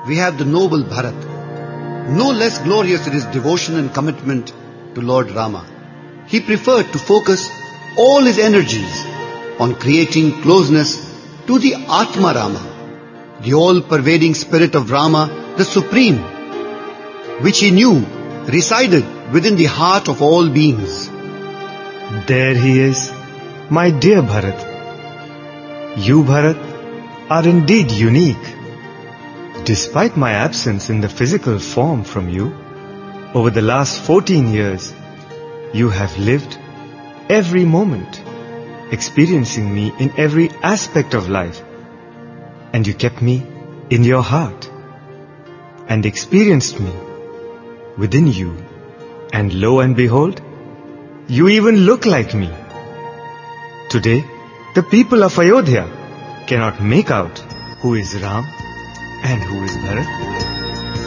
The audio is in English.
we have the noble Bharat. No less glorious in his devotion and commitment to Lord Rama. He preferred to focus all his energies on creating closeness to the Atma Rama, the all-pervading spirit of Rama, the Supreme, which he knew resided within the heart of all beings. There he is, my dear Bharat. You, Bharat, are indeed unique. Despite my absence in the physical form from you, over the last 14 years, you have lived every moment, experiencing me in every aspect of life. And you kept me in your heart and experienced me within you. And lo and behold, you even look like me. Today, the people of Ayodhya cannot make out who is Ram and who is Bharat.